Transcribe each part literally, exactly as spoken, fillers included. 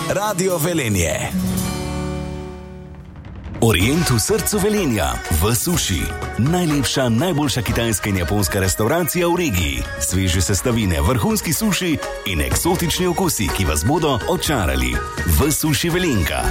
Radio Velenje. Orient v srcu Velenja, v Suši. Najlepša, najboljša kitajska in japonska restauracija v regiji. Sveže sestavine, vrhunski suši in eksotični okusi, ki vas bodo očarali. V Suši Velenka.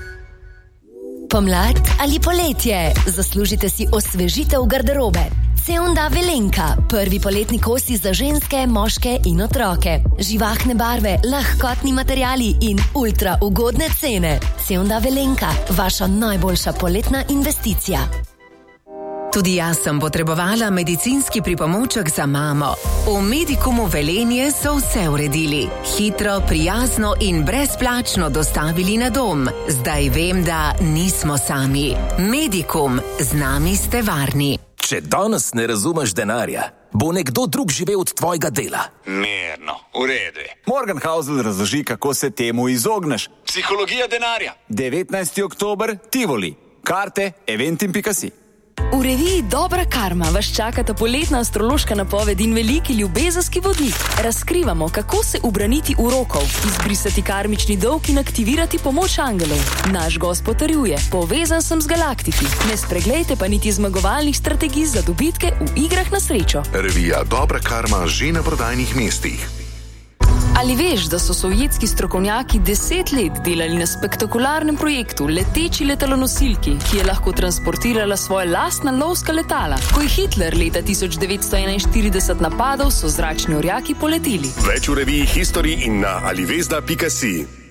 Pomlad ali poletje, zaslužite si osvežitev garderobe. Seonda Velenka, prvi poletni kosi za ženske, moške in otroke. Živahne barve, lahkotni materiali in ultra ugodne cene. Seonda Velenka, vaša najboljša poletna investicija. Tudi jaz sem potrebovala medicinski pripomoček za mamo. V Medikumu Velenje so vse uredili. Hitro, prijazno in brezplačno dostavili na dom. Zdaj vem, da nismo sami. Medikum, z nami ste varni. Če danes ne razumeš denarja, bo nekdo drug živel od tvojega dela. Mirno, v redu. Morgan Housel razloži, kako se temu izogneš. Psihologija denarja. devetnajsti oktober, Tivoli. Karte eventim pika si. V reviji Dobra karma vas čakata poletna astrološka napoved in veliki ljubezenski vodnik. Razkrivamo, kako se ubraniti urokov, izbrisati karmični dolg in aktivirati pomoč angelov. Naš gost potrjuje, povezan sem z galaktiki. Ne spreglejte pa niti zmagovalnih strategij za dobitke v igrah na srečo. Revija Dobra karma že na prodajnih mestih. Ali veš, da so sovjetski strokovnjaki deset let delali na spektakularnem projektu leteči letalonosilki, ki je lahko transportirala svoje lastna lovska letala? Ko je Hitler leta tisoč devetsto enainštirideset napadal, so zračni orjaki poleteli. Več v reviji History in na alivezda pika si.